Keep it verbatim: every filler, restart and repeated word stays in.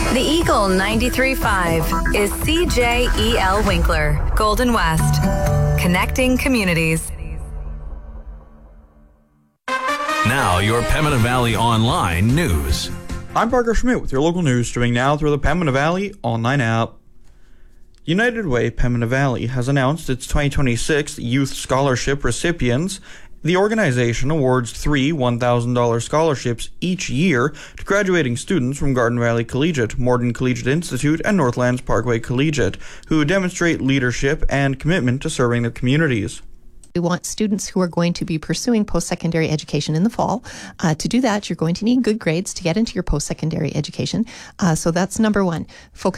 The Eagle ninety-three point five is C J E L Winkler, Golden West. Connecting communities. Now, your Pembina Valley Online news. I'm Parker Schmidt with your local news, streaming now through the Pembina Valley Online app. United Way Pembina Valley has announced its twenty twenty-six Youth Scholarship recipients. The organization awards three one thousand dollars scholarships each year to graduating students from Garden Valley Collegiate, Morden Collegiate Institute, and Northlands Parkway Collegiate, who demonstrate leadership and commitment to serving their communities. We want students who are going to be pursuing post-secondary education in the fall. Uh, to do that, you're going to need good grades to get into your post-secondary education. Uh, so that's number one. Focus